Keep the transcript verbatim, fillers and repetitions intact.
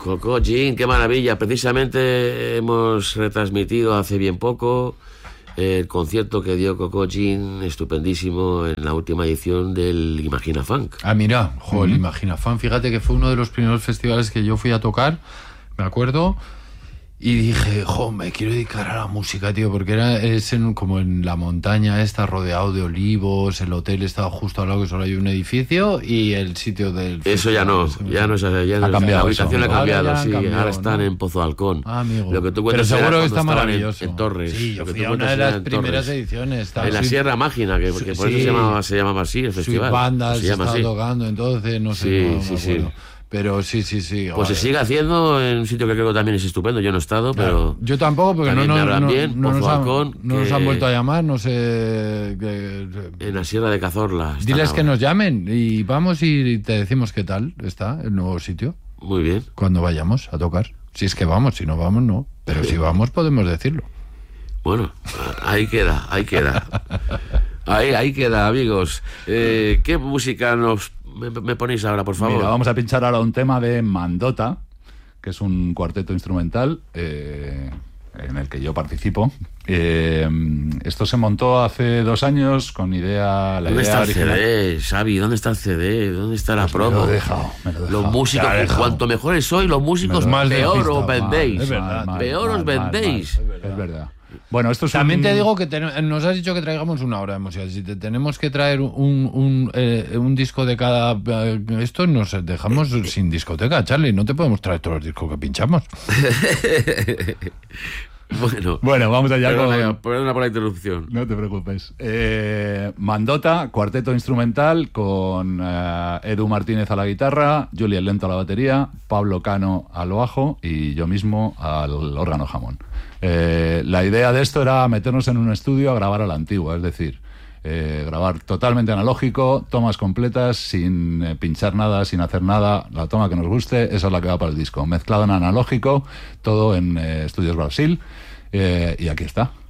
Coco Jean, qué maravilla. Precisamente hemos retransmitido hace bien poco el concierto que dio Coco Jean, estupendísimo, en la última edición del Imagina Funk. Ah, mira, jo, el Imagina Funk, fíjate que fue uno de los primeros festivales que yo fui a tocar, me acuerdo, y dije, jo, me quiero dedicar a la música, tío, porque era es en, como en la montaña esta, rodeado de olivos, el hotel estaba justo al lado, que solo hay un edificio, y el sitio del... Eso ya no, ya no es ya ha no, cambiado la ubicación eso, ha cambiado, ahora sí, cambiado, ahora están ¿no? en Pozo Halcón. Ah, amigo. Lo que tú Pero cuentas seguro era que está cuando estaban maravilloso. En, en Torres. Sí, yo Lo que fui tú a una cuentas de era las en primeras Torres. ediciones. Estaba En la Sweet- Sierra Mágina, que, que por Sí. eso se llamaba, se llamaba así el Sweet festival. Bandas se llama estaba así. tocando, entonces, no sé, Sí, no, no sí, me sí. acuerdo. Pero sí, sí, sí. Pues se joder. sigue haciendo en un sitio que creo que también es estupendo. Yo no he estado, Claro. pero... Yo tampoco, porque no, también no, me hablan no, bien, no nos Pozo han, Halcón, no nos que- han vuelto a llamar, no sé... Que, En la Sierra de Cazorla. está diles que ahora. nos llamen y vamos y te decimos qué tal está el nuevo sitio Muy bien. cuando vayamos a tocar. Si es que vamos, si no vamos, no. Pero si vamos, podemos decirlo. Bueno, ahí queda, ahí queda. Ahí, ahí queda, amigos. Eh, ¿Qué música nos me, me ponéis ahora, por favor? Mira, vamos a pinchar ahora un tema de Mandota, que es un cuarteto instrumental eh, en el que yo participo. Eh, esto se montó hace dos años con idea... La ¿Dónde idea está el original. C D, Xavi? ¿Dónde está el C D? ¿Dónde está la Pues me promo? lo he dejado, me lo he dejado. Los músicos, Te ha dejado. cuanto mejores sois, los músicos, Me lo- peor Más os despistado, vendéis. mal, es verdad. Mal, Peor mal, os mal, vendéis. mal. Es verdad. Bueno, esto es También un... te digo que ten- nos has dicho que traigamos una hora de música. Si te tenemos que traer un, un, eh, un disco de cada... eh, esto nos dejamos sin discoteca, Charlie. No te podemos traer todos los discos que pinchamos. Bueno, Bueno, vamos allá perdona, con... perdona por la interrupción. No te preocupes. Eh, Mandota, cuarteto instrumental con eh, Edu Martínez a la guitarra, Julián Lento a la batería, Pablo Cano al bajo y yo mismo al órgano jamón. Eh, la idea de esto era meternos en un estudio a grabar a la antigua, es decir, eh, grabar totalmente analógico, tomas completas, sin eh, pinchar nada, sin hacer nada, la toma que nos guste, esa es la que va para el disco. Mezclado en analógico, todo en eh, Estudios Brasil, eh, y aquí está.